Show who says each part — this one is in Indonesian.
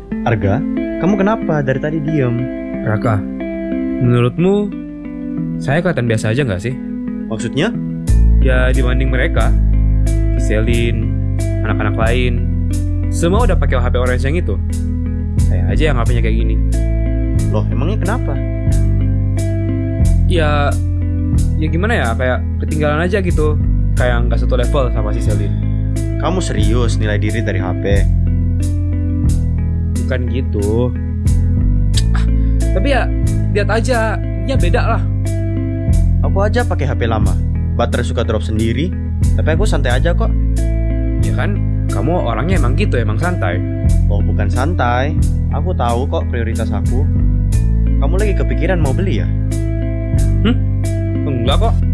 Speaker 1: Arga, kamu kenapa dari tadi diem?
Speaker 2: Raka, menurutmu saya kelihatan biasa aja gak sih?
Speaker 1: Maksudnya?
Speaker 2: Ya dibanding mereka, si Selin, anak-anak lain, semua udah pakai HP orange yang itu. Saya aja yang HP-nya kayak gini.
Speaker 1: Loh, emangnya kenapa?
Speaker 2: Ya gimana ya, kayak ketinggalan aja gitu. Kayak gak satu level sama si Selin.
Speaker 1: Kamu serius nilai diri dari HP?
Speaker 2: Bukan gitu. Tapi ya lihat aja, ya beda lah.
Speaker 1: Aku aja pakai HP lama, baterai suka drop sendiri. Tapi aku santai aja kok.
Speaker 2: Ya kan, kamu orangnya emang gitu, emang santai.
Speaker 1: Oh, bukan santai. Aku tahu kok prioritas aku. Kamu lagi kepikiran mau beli ya?
Speaker 2: Enggak kok.